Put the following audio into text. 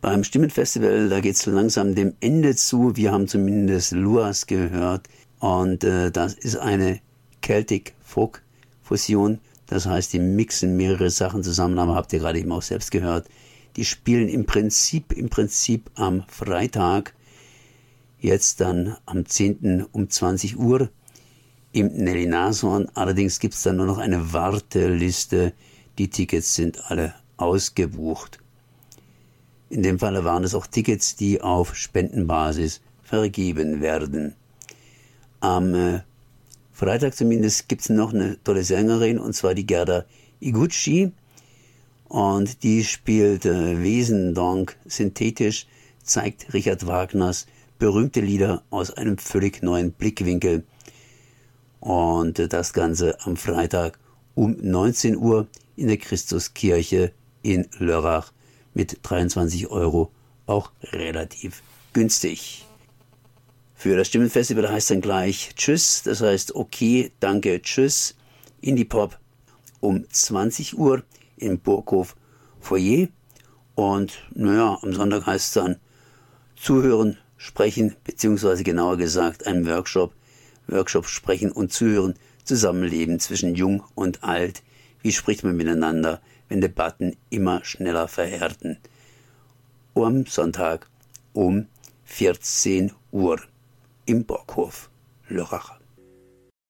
Beim Stimmenfestival, da geht es langsam dem Ende zu. Wir haben zumindest Luas gehört. Und das ist eine Celtic-Folk-Fusion. Das heißt, die mixen mehrere Sachen zusammen, aber habt ihr gerade eben auch selbst gehört. Die spielen im Prinzip am Freitag, jetzt dann am 10. um 20 Uhr im Nelly Nashorn. Allerdings gibt es dann nur noch eine Warteliste. Die Tickets sind alle ausgebucht. In dem Falle waren es auch Tickets, die auf Spendenbasis vergeben werden. Am Freitag zumindest gibt es noch eine tolle Sängerin, und zwar die Gerda Iguchi. Und die spielt Wesendonck synthetisch, zeigt Richard Wagners berühmte Lieder aus einem völlig neuen Blickwinkel. Und das Ganze am Freitag um 19 Uhr in der Christuskirche in Lörrach mit 23 €, auch relativ günstig. Für das Stimmenfestival heißt dann gleich Tschüss, das heißt okay, danke, tschüss, Indie-Pop um 20 Uhr im Burghof Foyer. Und am Sonntag heißt es dann Zuhören, Sprechen, beziehungsweise genauer gesagt ein Workshop Sprechen und Zuhören, Zusammenleben zwischen Jung und Alt. Wie spricht man miteinander, wenn Debatten immer schneller verhärten? Am Sonntag um 14 Uhr im Burghof Lörrach.